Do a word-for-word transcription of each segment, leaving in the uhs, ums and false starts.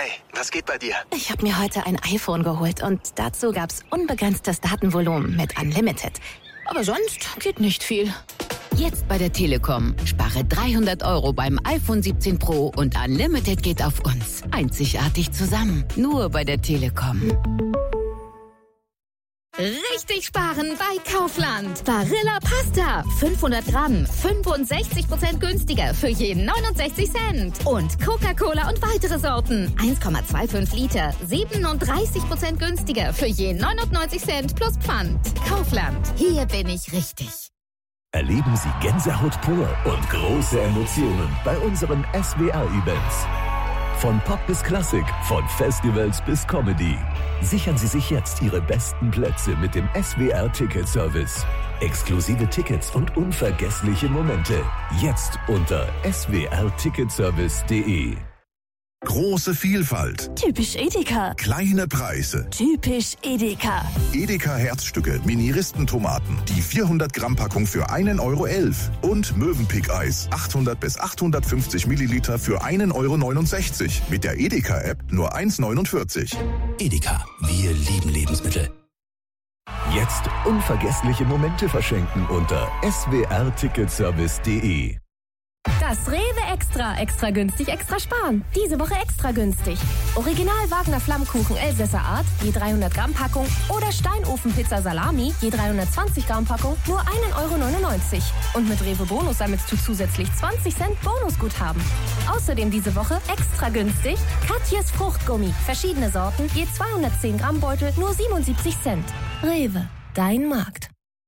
Hey, was geht bei dir? Ich habe mir heute ein iPhone geholt und dazu gab's unbegrenztes Datenvolumen mit Unlimited. Aber sonst geht nicht viel. Jetzt bei der Telekom. Spare dreihundert Euro beim iPhone siebzehn Pro und Unlimited geht auf uns. Einzigartig zusammen. Nur bei der Telekom. Richtig sparen bei Kaufland. Barilla Pasta. fünfhundert Gramm. fünfundsechzig Prozent günstiger für jeden neunundsechzig Cent. Und Coca-Cola und weitere Sorten. eins Komma fünfundzwanzig Liter. siebenunddreißig Prozent günstiger für jeden neunundneunzig Cent plus Pfand. Kaufland. Hier bin ich richtig. Erleben Sie Gänsehaut pur und große Emotionen bei unseren S W R-Events. Von Pop bis Klassik, von Festivals bis Comedy. Sichern Sie sich jetzt Ihre besten Plätze mit dem S W R-Ticket-Service. Exklusive Tickets und unvergessliche Momente. Jetzt unter s w r ticketservice punkt d e. Große Vielfalt. Typisch Edeka. Kleine Preise. Typisch Edeka. Edeka Herzstücke, Mini-Ristentomaten. Die vierhundert Gramm Packung für einen Euro elf. Und Mövenpick-Eis. achthundert bis achthundertfünfzig Milliliter für einen Euro neunundsechzig. Mit der Edeka-App nur eins neunundvierzig. Edeka, wir lieben Lebensmittel. Jetzt unvergessliche Momente verschenken unter s w r ticketservice punkt d e. Das Rewe Extra, extra günstig, extra sparen. Diese Woche extra günstig. Original Wagner Flammkuchen Elsässer Art, je dreihundert Gramm Packung oder Steinofenpizza Salami, je dreihundertzwanzig Gramm Packung, nur einen Euro neunundneunzig. Und mit Rewe Bonus sammelst du zusätzlich zwanzig Cent Bonusguthaben. Außerdem diese Woche extra günstig Katjes Fruchtgummi, verschiedene Sorten, je zweihundertzehn Gramm Beutel, nur siebenundsiebzig Cent. Rewe, dein Markt.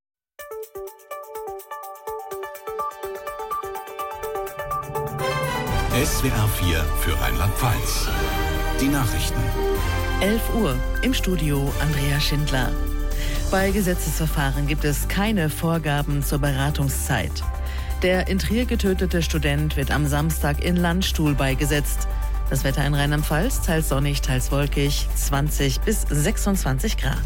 S W R vier für Rheinland-Pfalz. Die Nachrichten. elf Uhr, im Studio Andrea Schindler. Bei Gesetzesverfahren gibt es keine Vorgaben zur Beratungszeit. Der in Trier getötete Student wird am Samstag in Landstuhl beigesetzt. Das Wetter in Rheinland-Pfalz teils sonnig, teils wolkig, zwanzig bis sechsundzwanzig Grad.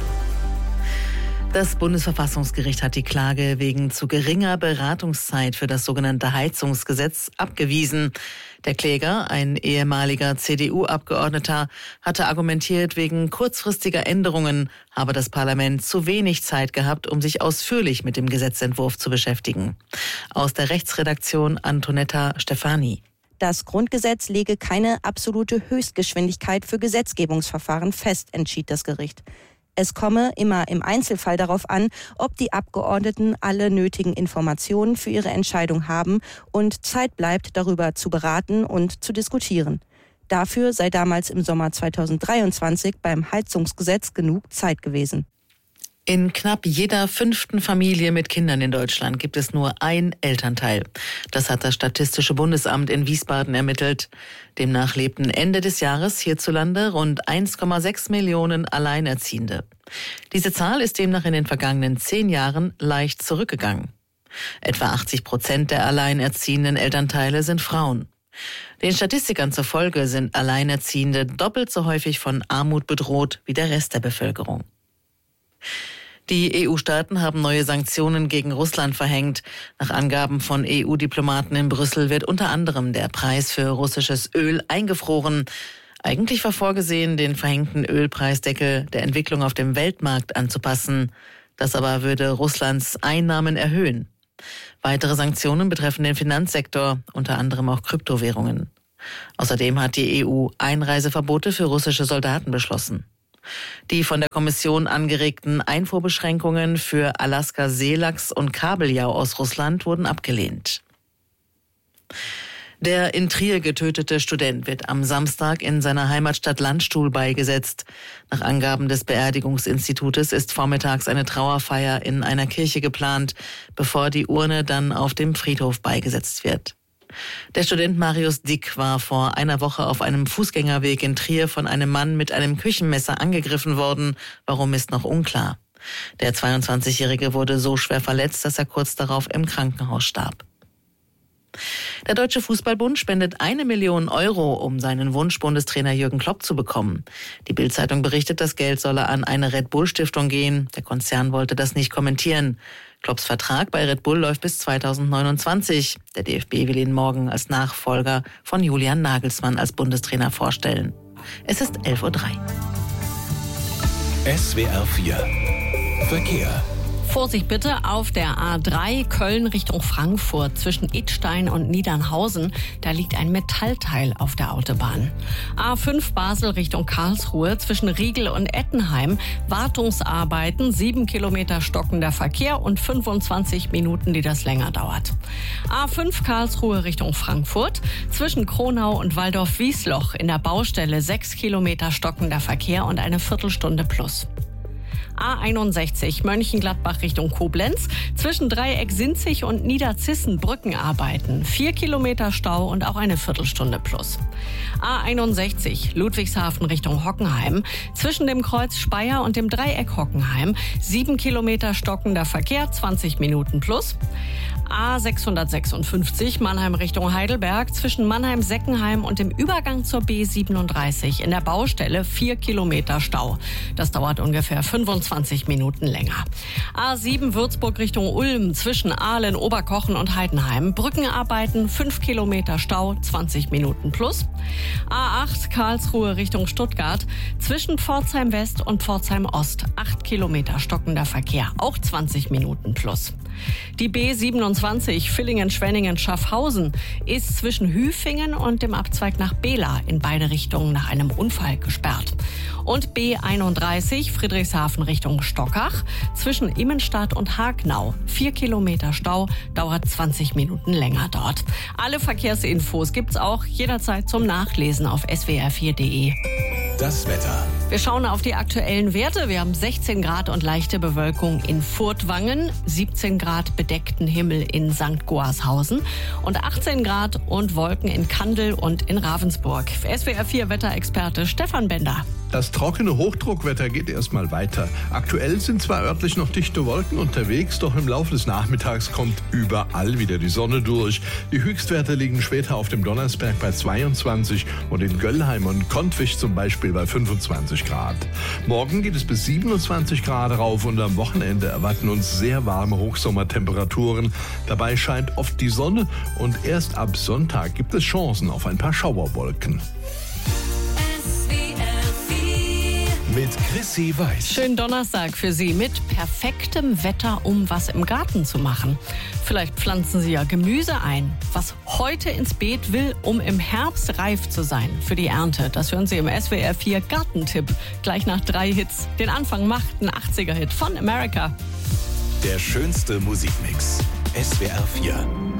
Das Bundesverfassungsgericht hat die Klage wegen zu geringer Beratungszeit für das sogenannte Heizungsgesetz abgewiesen. Der Kläger, ein ehemaliger C D U-Abgeordneter, hatte argumentiert, wegen kurzfristiger Änderungen habe das Parlament zu wenig Zeit gehabt, um sich ausführlich mit dem Gesetzentwurf zu beschäftigen. Aus der Rechtsredaktion Antonetta Stefani. Das Grundgesetz lege keine absolute Höchstgeschwindigkeit für Gesetzgebungsverfahren fest, entschied das Gericht. Es komme immer im Einzelfall darauf an, ob die Abgeordneten alle nötigen Informationen für ihre Entscheidung haben und Zeit bleibt, darüber zu beraten und zu diskutieren. Dafür sei damals im Sommer zweitausenddreiundzwanzig beim Heizungsgesetz genug Zeit gewesen. In knapp jeder fünften Familie mit Kindern in Deutschland gibt es nur ein Elternteil. Das hat das Statistische Bundesamt in Wiesbaden ermittelt. Demnach lebten Ende des Jahres hierzulande rund eins Komma sechs Millionen Alleinerziehende. Diese Zahl ist demnach in den vergangenen zehn Jahren leicht zurückgegangen. Etwa achtzig Prozent der alleinerziehenden Elternteile sind Frauen. Den Statistikern zufolge sind Alleinerziehende doppelt so häufig von Armut bedroht wie der Rest der Bevölkerung. Die E U-Staaten haben neue Sanktionen gegen Russland verhängt. Nach Angaben von E U-Diplomaten in Brüssel wird unter anderem der Preis für russisches Öl eingefroren. Eigentlich war vorgesehen, den verhängten Ölpreisdeckel der Entwicklung auf dem Weltmarkt anzupassen. Das aber würde Russlands Einnahmen erhöhen. Weitere Sanktionen betreffen den Finanzsektor, unter anderem auch Kryptowährungen. Außerdem hat die E U Einreiseverbote für russische Soldaten beschlossen. Die von der Kommission angeregten Einfuhrbeschränkungen für Alaska-Seelachs und Kabeljau aus Russland wurden abgelehnt. Der in Trier getötete Student wird am Samstag in seiner Heimatstadt Landstuhl beigesetzt. Nach Angaben des Beerdigungsinstitutes ist vormittags eine Trauerfeier in einer Kirche geplant, bevor die Urne dann auf dem Friedhof beigesetzt wird. Der Student Marius Dick war vor einer Woche auf einem Fußgängerweg in Trier von einem Mann mit einem Küchenmesser angegriffen worden. Warum, ist noch unklar. Der zweiundzwanzigjährige wurde so schwer verletzt, dass er kurz darauf im Krankenhaus starb. Der Deutsche Fußballbund spendet eine Million Euro, um seinen Wunsch-Bundestrainer Jürgen Klopp zu bekommen. Die Bild-Zeitung berichtet, das Geld solle an eine Red Bull-Stiftung gehen. Der Konzern wollte das nicht kommentieren. Klopps Vertrag bei Red Bull läuft bis zweitausendneunundzwanzig. Der D F B will ihn morgen als Nachfolger von Julian Nagelsmann als Bundestrainer vorstellen. Es ist elf Uhr drei. S W R vier Verkehr. Vorsicht bitte auf der A drei Köln Richtung Frankfurt zwischen Idstein und Niedernhausen. Da liegt ein Metallteil auf der Autobahn. A fünf Basel Richtung Karlsruhe zwischen Riegel und Ettenheim. Wartungsarbeiten, sieben Kilometer stockender Verkehr und fünfundzwanzig Minuten, die das länger dauert. A fünf Karlsruhe Richtung Frankfurt zwischen Kronau und Waldorf-Wiesloch in der Baustelle, sechs Kilometer stockender Verkehr und eine Viertelstunde plus. A einundsechzig Mönchengladbach Richtung Koblenz zwischen Dreieck Sinzig und Niederzissen Brückenarbeiten. Vier Kilometer Stau und auch eine Viertelstunde plus. A einundsechzig Ludwigshafen Richtung Hockenheim zwischen dem Kreuz Speyer und dem Dreieck Hockenheim. Sieben Kilometer stockender Verkehr, zwanzig Minuten plus. A sechshundertsechsundfünfzig Mannheim Richtung Heidelberg zwischen Mannheim-Seckenheim und dem Übergang zur B siebenunddreißig in der Baustelle vier Kilometer Stau. Das dauert ungefähr fünfundzwanzig Minuten länger. A sieben Würzburg Richtung Ulm zwischen Aalen, Oberkochen und Heidenheim. Brückenarbeiten, fünf Kilometer Stau, zwanzig Minuten plus. A acht Karlsruhe Richtung Stuttgart zwischen Pforzheim West und Pforzheim Ost. acht Kilometer stockender Verkehr, auch zwanzig Minuten plus. Die B siebenundzwanzig Villingen-Schwenningen-Schaffhausen ist zwischen Hüfingen und dem Abzweig nach Bela in beide Richtungen nach einem Unfall gesperrt. Und B einunddreißig Friedrichshafen Richtung Stockach zwischen Immenstadt und Hagnau. Vier Kilometer Stau, dauert zwanzig Minuten länger dort. Alle Verkehrsinfos gibt's auch jederzeit zum Nachlesen auf s w r vier punkt d e. Das Wetter. Wir schauen auf die aktuellen Werte. Wir haben sechzehn Grad und leichte Bewölkung in Furtwangen, siebzehn Grad bedeckten Himmel in Sankt Goarshausen und achtzehn Grad und Wolken in Kandel und in Ravensburg. S W R vier Wetterexperte Stefan Bender. Das trockene Hochdruckwetter geht erstmal weiter. Aktuell sind zwar örtlich noch dichte Wolken unterwegs, doch im Laufe des Nachmittags kommt überall wieder die Sonne durch. Die Höchstwerte liegen später auf dem Donnersberg bei zweiundzwanzig und in Göllheim und Kontwich zum Beispiel bei fünfundzwanzig Grad. Morgen geht es bis siebenundzwanzig Grad rauf und am Wochenende erwarten uns sehr warme Hochsommertemperaturen. Dabei scheint oft die Sonne und erst ab Sonntag gibt es Chancen auf ein paar Schauerwolken. Mit Chrissy Weiß. Schönen Donnerstag für Sie mit perfektem Wetter, um was im Garten zu machen. Vielleicht pflanzen Sie ja Gemüse ein, was heute ins Beet will, um im Herbst reif zu sein für die Ernte. Das hören Sie im S W R vier Gartentipp. Gleich nach drei Hits. Den Anfang macht ein achtziger Hit von America. Der schönste Musikmix. S W R vier.